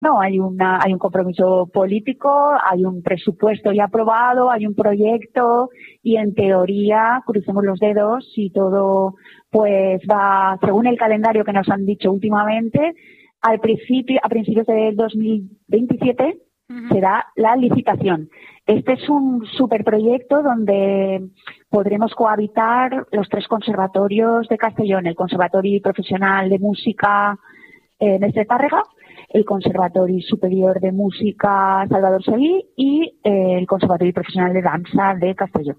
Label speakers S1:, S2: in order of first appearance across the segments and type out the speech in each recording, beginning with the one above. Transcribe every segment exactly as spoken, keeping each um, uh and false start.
S1: No, hay una, hay un compromiso político, hay un presupuesto ya aprobado, hay un proyecto y en teoría, crucemos los dedos, si todo pues va según el calendario que nos han dicho últimamente, al principio, a principios de dos mil veintisiete uh-huh. será la licitación. Este es un superproyecto donde podremos cohabitar los tres conservatorios de Castellón, el Conservatorio Profesional de Música eh, Mestre Tárrega, el Conservatorio Superior de Música Salvador Seguí y eh, el Conservatorio Profesional de Danza de Castellón.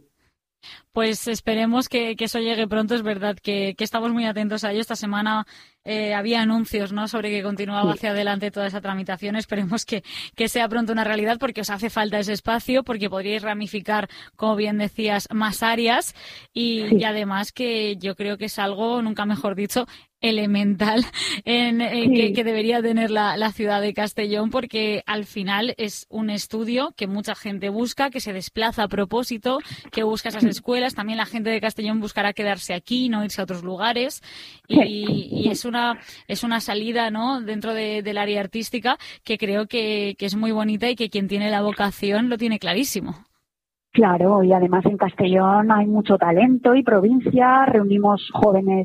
S2: Pues esperemos que, que eso llegue pronto. Es verdad que, que estamos muy atentos a ello. Esta semana eh, había anuncios, ¿no?, sobre que continuaba sí. hacia adelante toda esa tramitación. Esperemos que, que sea pronto una realidad, porque os hace falta ese espacio, porque podríais ramificar, como bien decías, más áreas y, sí. y además que yo creo que es algo, nunca mejor dicho, elemental en, eh, sí. que, que debería tener la, la ciudad de Castellón, porque al final es un estudio que mucha gente busca, que se desplaza a propósito, que busca esas escuelas. También la gente de Castellón buscará quedarse aquí, no irse a otros lugares, y, y es una es una salida, ¿no?, dentro de, del área artística que creo que, que es muy bonita y que quien tiene la vocación lo tiene clarísimo.
S1: Claro, y además en Castellón hay mucho talento y provincia, reunimos jóvenes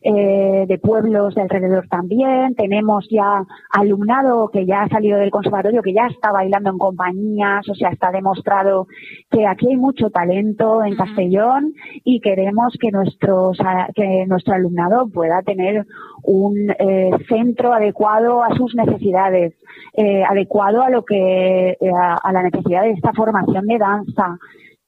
S1: eh, de pueblos de alrededor también, tenemos ya alumnado que ya ha salido del conservatorio, que ya está bailando en compañías, o sea, está demostrado que aquí hay mucho talento en Castellón y queremos que nuestros que nuestro alumnado pueda tener un eh, centro adecuado a sus necesidades, eh, adecuado a lo que eh, a, a la necesidad de esta formación de danza.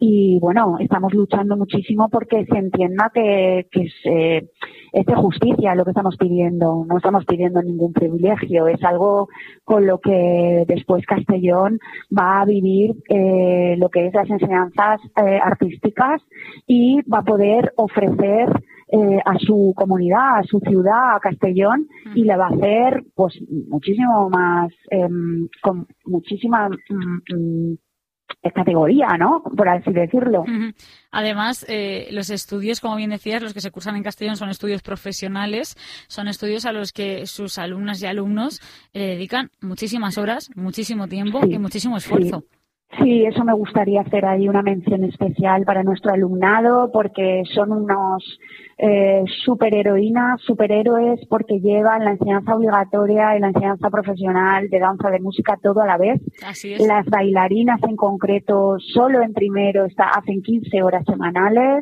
S1: Y bueno, estamos luchando muchísimo porque se entienda que, que es, eh, es de justicia lo que estamos pidiendo. No estamos pidiendo ningún privilegio. Es algo con lo que después Castellón va a vivir eh, lo que es las enseñanzas eh, artísticas y va a poder ofrecer eh, a su comunidad, a su ciudad, a Castellón, y le va a hacer pues muchísimo más, eh, con muchísima mm, categoría, ¿no?, por así decirlo.
S2: Uh-huh. Además, eh, los estudios, como bien decías, los que se cursan en Castellón son estudios profesionales, son estudios a los que sus alumnas y alumnos eh, dedican muchísimas horas, muchísimo tiempo sí, y muchísimo esfuerzo.
S1: Sí. Sí, eso me gustaría hacer ahí una mención especial para nuestro alumnado, porque son unos eh, superheroínas, superhéroes, porque llevan la enseñanza obligatoria y la enseñanza profesional de danza, de música, todo a la vez.
S2: Así es.
S1: Las bailarinas en concreto, solo en primero está, hacen quince horas semanales.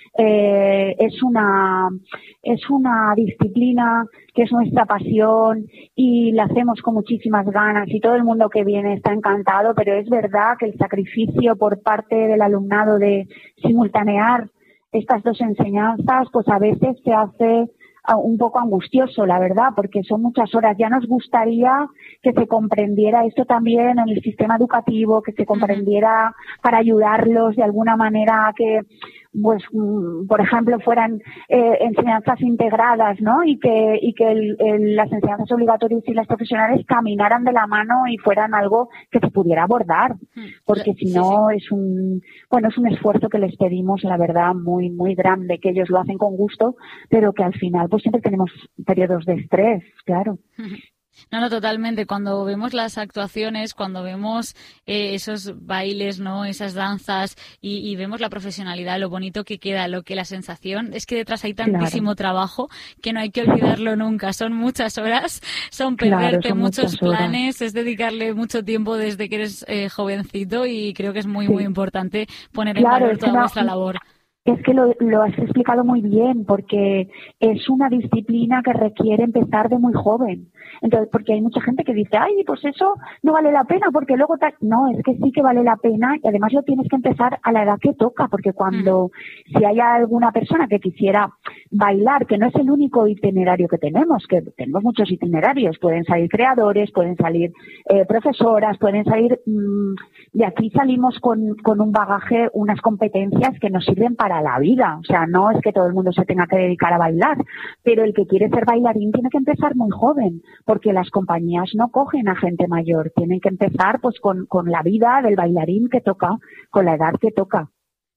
S1: Eh, es una es una disciplina que es nuestra pasión y la hacemos con muchísimas ganas y todo el mundo que viene está encantado, pero es verdad que el sacrificio por parte del alumnado de simultanear estas dos enseñanzas pues a veces se hace un poco angustioso, la verdad, porque son muchas horas. Ya nos gustaría que se comprendiera esto también en el sistema educativo, que se comprendiera para ayudarlos de alguna manera a que, pues, por ejemplo, fueran eh, enseñanzas integradas, ¿no? Y que y que el, el, las enseñanzas obligatorias y las profesionales caminaran de la mano y fueran algo que se pudiera abordar, porque si no es un, bueno, es un esfuerzo que les pedimos, la verdad, muy muy grande, que ellos lo hacen con gusto, pero que al final pues siempre tenemos periodos de estrés, claro.
S2: No, no, totalmente. Cuando vemos las actuaciones, cuando vemos eh, esos bailes, ¿no?, esas danzas y, y vemos la profesionalidad, lo bonito que queda, lo que la sensación es que detrás hay tantísimo claro. trabajo que no hay que olvidarlo nunca. Son muchas horas, son perderte claro, son muchos planes, es dedicarle mucho tiempo desde que eres eh, jovencito y creo que es muy, sí. muy importante poner claro, en valor toda no, nuestra labor.
S1: Es que lo, lo has explicado muy bien, porque es una disciplina que requiere empezar de muy joven. Entonces, porque hay mucha gente que dice, ay, pues eso no vale la pena, porque luego tal. No, es que sí que vale la pena y además lo tienes que empezar a la edad que toca, porque cuando, mm. si hay alguna persona que quisiera bailar, que no es el único itinerario que tenemos, que tenemos muchos itinerarios, pueden salir creadores, pueden salir eh, profesoras, pueden salir, mmm, de aquí salimos con, con un bagaje, unas competencias que nos sirven para la vida. O sea, no es que todo el mundo se tenga que dedicar a bailar, pero el que quiere ser bailarín tiene que empezar muy joven, porque las compañías no cogen a gente mayor, tienen que empezar pues con, con la vida del bailarín que toca, con la edad que toca.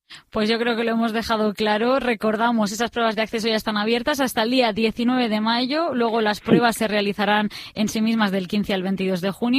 S2: Pues yo creo que lo hemos dejado claro. Recordamos, esas pruebas de acceso ya están abiertas hasta el día diecinueve de mayo. Luego las pruebas se realizarán en sí mismas del quince al veintidós de junio.